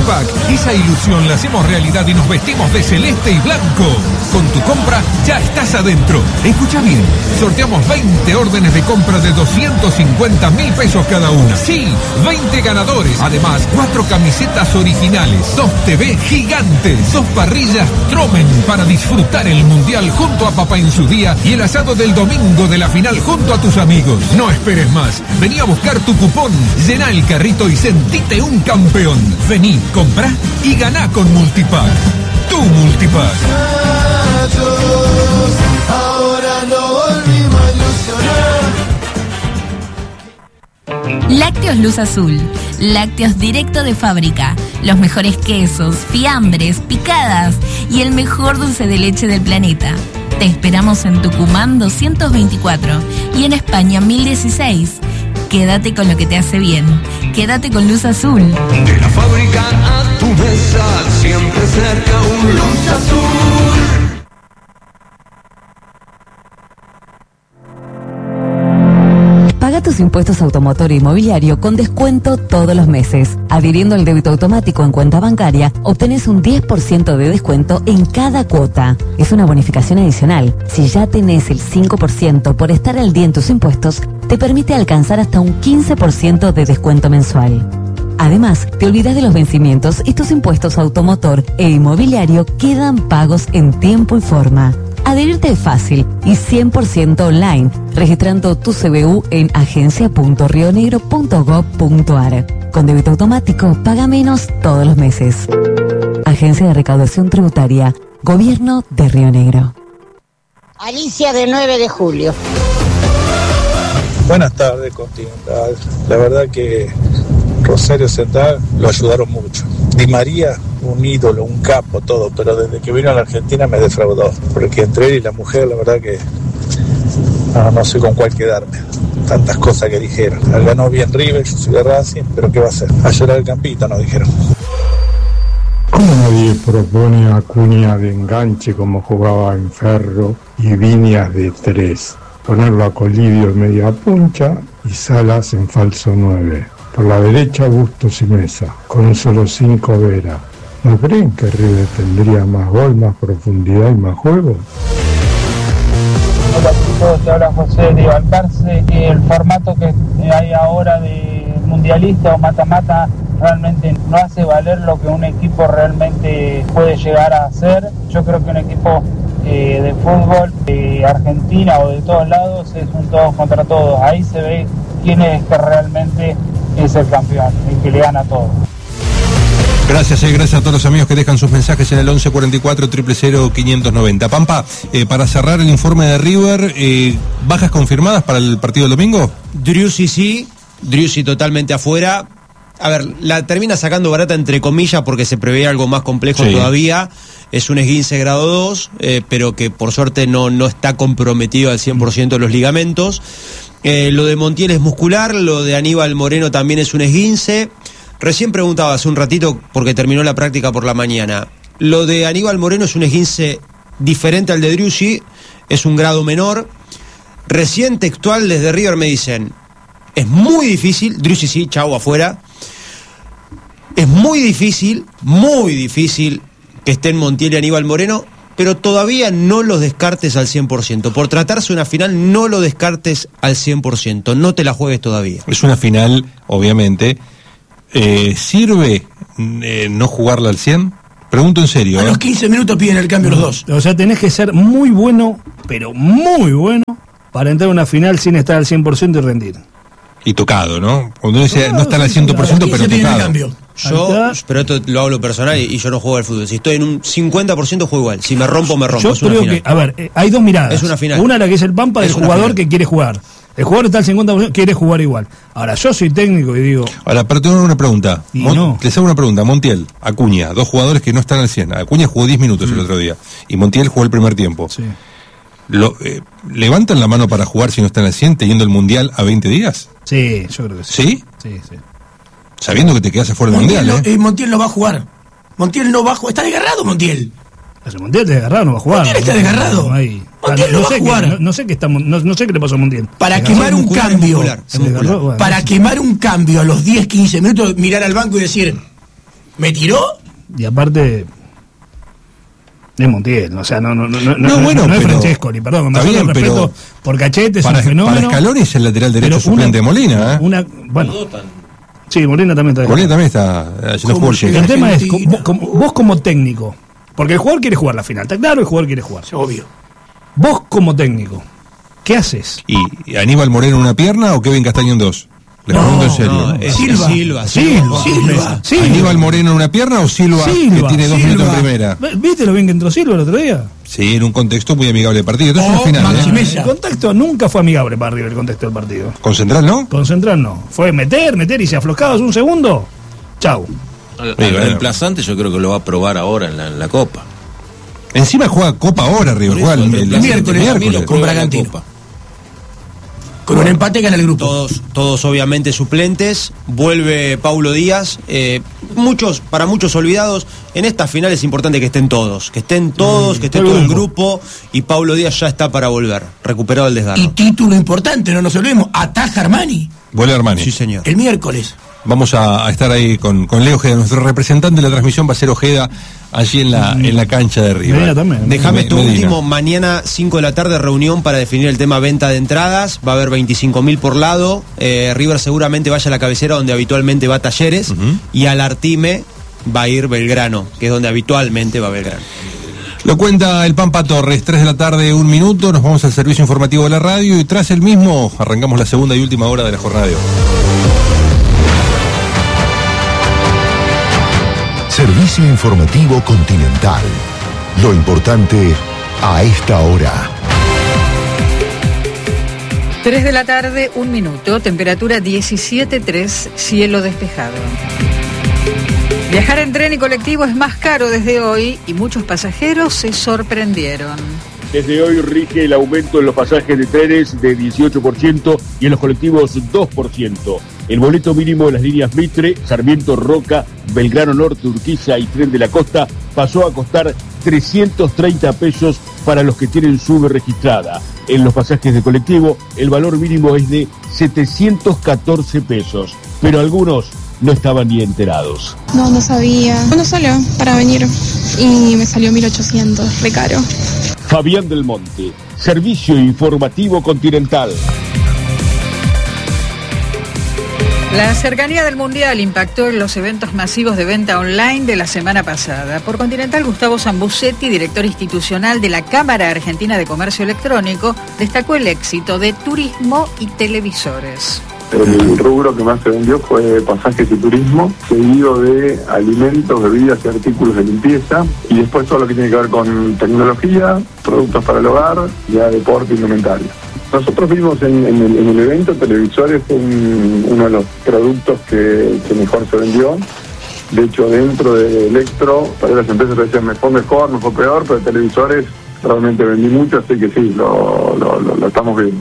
Multipack. Esa ilusión la hacemos realidad y nos vestimos de celeste y blanco. Con tu compra ya estás adentro. Escucha bien, sorteamos 20 órdenes de compra de 250.000 pesos cada una. Sí, 20 ganadores. Además, 4 camisetas originales, 2 TV gigantes, 2 parrillas Tromen para disfrutar el Mundial junto a papá en su día y el asado del domingo de la final junto a tus amigos. No esperes más. Vení a buscar tu cupón, llená el carrito y sentite un campeón. Vení, comprá y ganá con Multipack. Tu Multipack. Ahora no volvimos a ilusionar. Lácteos Luz Azul. Lácteos directo de fábrica. Los mejores quesos, fiambres, picadas y el mejor dulce de leche del planeta. Te esperamos en Tucumán 224 y en España 1016. Quédate con lo que te hace bien. Quédate con Luz Azul. De la fábrica a tu mesa, siempre cerca un Luz Azul. Paga tus impuestos automotor e inmobiliario con descuento todos los meses. Adhiriendo al débito automático en cuenta bancaria, obtenés un 10% de descuento en cada cuota. Es una bonificación adicional. Si ya tenés el 5% por estar al día en tus impuestos, te permite alcanzar hasta un 15% de descuento mensual. Además, te olvidas de los vencimientos y tus impuestos automotor e inmobiliario quedan pagos en tiempo y forma. Adherirte es fácil y 100% online, registrando tu CBU en agencia.rionegro.gov.ar. Con débito automático, paga menos todos los meses. Agencia de Recaudación Tributaria, Gobierno de Río Negro. Alicia de 9 de julio. Buenas tardes, Contín. La verdad que Rosario Central lo ayudaron mucho. Di María, un ídolo, un capo, todo, pero desde que vino a la Argentina me defraudó, porque entre él y la mujer, la verdad que no sé con cuál quedarme. Tantas cosas que dijeron. Ganó bien River, yo soy de Racing, pero ¿qué va a hacer? A llorar el campito, nos dijeron. ¿Cómo nadie propone a Acuña de enganche como jugaba en Ferro y Viñas de 3? Ponerlo a Colidio en media puncha y Salas en falso 9. Por la derecha Bustos y Mesa, con un solo 5 Vera. ¿No creen que River tendría más gol, más profundidad y más juego? Hola chicos, te habla José de Balcarce. El formato que hay ahora de mundialista o mata-mata realmente no hace valer lo que un equipo realmente puede llegar a hacer. Yo creo que un equipo de fútbol de Argentina o de todos lados es un todos contra todos. Ahí se ve quién es que realmente es el campeón, el que le gana todo. Gracias a todos los amigos que dejan sus mensajes en el 1144 000 590. Pampa, para cerrar el informe de River, ¿bajas confirmadas para el partido del domingo? Driussi sí, Driussi totalmente afuera. A ver, la termina sacando barata entre comillas porque se prevé algo más complejo todavía. Es un esguince grado 2, pero que por suerte no está comprometido al 100% los ligamentos. Lo de Montiel es muscular, lo de Aníbal Moreno también es un esguince. Recién preguntaba hace un ratito, porque terminó la práctica por la mañana. Lo de Aníbal Moreno es un esguince diferente al de Driussi, es un grado menor. Recién textual desde River me dicen, es muy difícil, Driussi sí, chau, afuera. Es muy difícil que estén Montiel y Aníbal Moreno, pero todavía no los descartes al 100%. Por tratarse de una final, no lo descartes al 100%. No te la juegues todavía. Es una final, obviamente. ¿Sirve no jugarla al 100%? Pregunto en serio. A los 15 minutos piden el cambio los dos. O sea, tenés que ser muy bueno, pero muy bueno, para entrar a una final sin estar al 100% y rendir. Y tocado, ¿no? Cuando uno dice no está al 100%, pero tocado. Pero esto lo hablo personal y yo no juego al fútbol. Si estoy en un 50% juego igual. Si me rompo, me rompo. Yo creo que, a ver, hay dos miradas. Es una final. Una la que es el Pampa del jugador que quiere jugar. El jugador está al 50%, quiere jugar igual. Ahora, yo soy técnico y digo... Ahora, pero tengo una pregunta. Les hago una pregunta. Montiel, Acuña, dos jugadores que no están al 100. Acuña jugó 10 minutos el otro día. Y Montiel jugó el primer tiempo. Sí. ¿Levantan la mano para jugar si no están al 100 teniendo el Mundial a 20 días? Sí, yo creo que sí. ¿Sí? Sí, sí. Sabiendo que te quedas afuera del Mundial, Montiel no va a jugar. Montiel no va a jugar. Está desgarrado, Montiel. Montiel está desgarrado, no va a jugar. Montiel está desgarrado. Montiel no va a jugar. No sé qué le pasó a Montiel. Para quemar un cambio. Para quemar un cambio a los 10, 15 minutos, mirar al banco y decir, ¿Me tiró? Y aparte... Es Montiel, o sea, no es Francescoli, perdón, con todo respeto por Cachete, es un fenómeno. Para Scaloni es el lateral derecho suplente de Molina, bueno, sí, Molina también está. Molina también está haciendo fútbol. El tema es, vos como técnico, porque el jugador quiere jugar la final, está claro, el jugador quiere jugar. Es obvio. Vos como técnico, ¿qué haces? ¿Y Aníbal Moreno en una pierna o Kevin Castaño en dos? Le pregunto en serio. Silva. ¿Aníbal Moreno en una pierna o Silva que tiene 2 minutos en primera? ¿Viste lo bien que entró Silva el otro día? Sí, en un contexto muy amigable del partido. Esto es una final. El contexto nunca fue amigable para River, el contexto del partido. ¿Con Central no? Con Central no. Fue meter y si aflojabas un segundo, chau. El reemplazante yo creo que lo va a probar ahora en la Copa. Encima juega Copa ahora, River. Juega el miércoles con Bragantino. Con un empate gana el grupo. Todos obviamente suplentes. Vuelve Paulo Díaz. Para muchos olvidados. En esta final es importante que estén todos. Que esté todo el grupo. Y Paulo Díaz ya está para volver. Recuperado el desgarro. Y título importante, no nos olvidemos. Ataja Armani. Vuelve Armani. Sí, señor. El miércoles. Vamos a estar ahí con Leo Ojeda. Nuestro representante de la transmisión va a ser Ojeda allí en la cancha de River. Déjame esto último. Mañana 5 de la tarde reunión para definir el tema venta de entradas. Va a haber 25.000 por lado. River seguramente vaya a la cabecera donde habitualmente va Talleres. Y al Artime va a ir Belgrano, que es donde habitualmente va Belgrano. Lo cuenta el Pampa Torres, 3 de la tarde, 1 minuto. Nos vamos al servicio informativo de la radio y tras el mismo arrancamos la segunda y última hora de la jornada de hoy. Servicio Informativo Continental. Lo importante a esta hora. 3 de la tarde, 1 minuto, temperatura 17.3, cielo despejado. Viajar en tren y colectivo es más caro desde hoy y muchos pasajeros se sorprendieron. Desde hoy rige el aumento en los pasajes de trenes de 18% y en los colectivos 2%. El boleto mínimo de las líneas Mitre, Sarmiento, Roca, Belgrano Norte, Urquiza y Tren de la Costa pasó a costar 330 pesos para los que tienen SUBE registrada. En los pasajes de colectivo el valor mínimo es de 714 pesos, pero algunos no estaban ni enterados. No sabía. Uno solo para venir y me salió 1.800, re caro. Fabián del Monte, Servicio Informativo Continental. La cercanía del Mundial impactó en los eventos masivos de venta online de la semana pasada. Por Continental, Gustavo Zambucetti, director institucional de la Cámara Argentina de Comercio Electrónico, destacó el éxito de turismo y televisores. El rubro que más se vendió fue pasajes y turismo, seguido de alimentos, bebidas y artículos de limpieza, y después todo lo que tiene que ver con tecnología, productos para el hogar, ya deporte y indumentaria. Nosotros vimos en el evento televisores uno de los productos que mejor se vendió. De hecho, dentro de Electro, para las empresas decían mejor, peor, pero televisores realmente vendí mucho, así que sí, lo estamos viendo.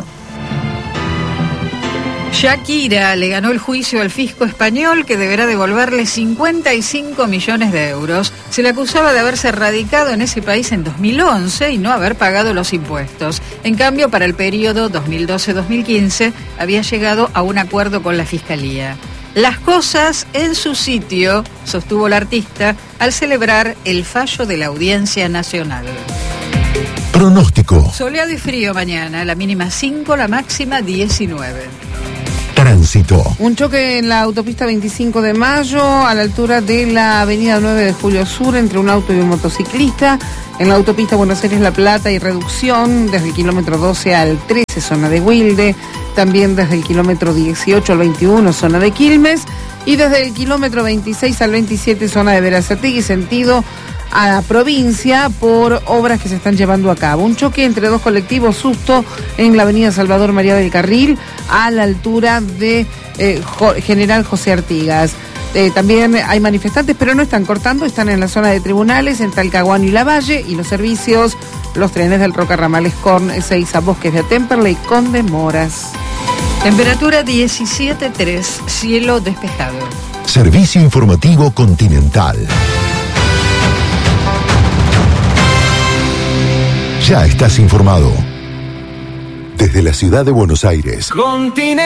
Shakira le ganó el juicio al fisco español que deberá devolverle 55 millones de euros. Se le acusaba de haberse radicado en ese país en 2011 y no haber pagado los impuestos. En cambio, para el periodo 2012-2015 había llegado a un acuerdo con la Fiscalía. Las cosas en su sitio, sostuvo la artista al celebrar el fallo de la Audiencia Nacional. Pronóstico. Soleado y frío mañana, la mínima 5, la máxima 19. Tránsito. Un choque en la autopista 25 de Mayo, a la altura de la avenida 9 de Julio Sur, entre un auto y un motociclista. En la autopista Buenos Aires-La Plata hay reducción desde el kilómetro 12 al 13, zona de Wilde. También desde el kilómetro 18 al 21, zona de Quilmes. Y desde el kilómetro 26 al 27, zona de Berazategui, sentido a la provincia por obras que se están llevando a cabo. Un choque entre dos colectivos, susto en la avenida Salvador María del Carril a la altura de General José Artigas. También hay manifestantes, pero no están cortando, están en la zona de tribunales, en Talcahuano y Lavalle, y los servicios, los trenes del Roca Ramal Escorn, Ezeiza, Bosques de Temperley con demoras. Temperatura 17.3, cielo despejado. Servicio Informativo Continental. Ya estás informado. Desde la ciudad de Buenos Aires.